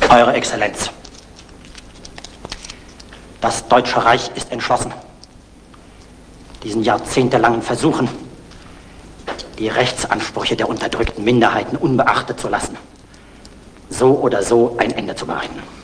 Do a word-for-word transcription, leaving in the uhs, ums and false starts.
Eure Exzellenz, das Deutsche Reich ist entschlossen, diesen jahrzehntelangen Versuchen, die Rechtsansprüche der unterdrückten Minderheiten unbeachtet zu lassen, so oder so ein Ende zu bereiten.